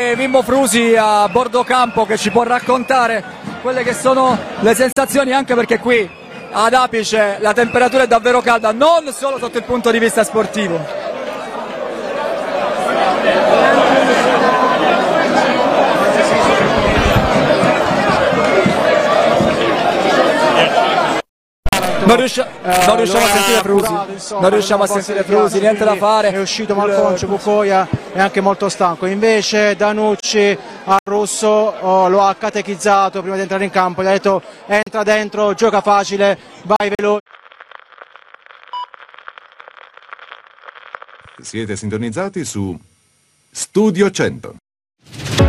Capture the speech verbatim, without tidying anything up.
c'è Mimmo Frusi a bordo campo che ci può raccontare quelle che sono le sensazioni, anche perché qui ad Apice la temperatura è davvero calda, non solo sotto il punto di vista sportivo. Non, riusci- eh, non riusciamo a allora, sentire Frusi, curato, insomma, non riusciamo a non sentire posso Frusi, niente da fare. È uscito Malconcio, Bucoia è anche molto stanco, invece Danucci a Russo oh, lo ha catechizzato prima di entrare in campo, gli ha detto entra dentro, gioca facile, vai veloce. Siete sintonizzati su Studio cento.